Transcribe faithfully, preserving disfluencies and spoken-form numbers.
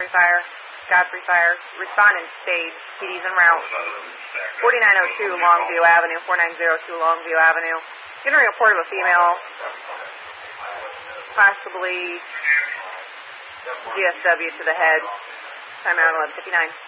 Godfrey Fire. Godfrey Fire. Respondent stage. P D's en route. forty-nine oh two Longview Avenue. forty-nine oh two Longview Avenue. Getting a report of a female. Possibly G S W to the head. Time out eleven fifty-nine.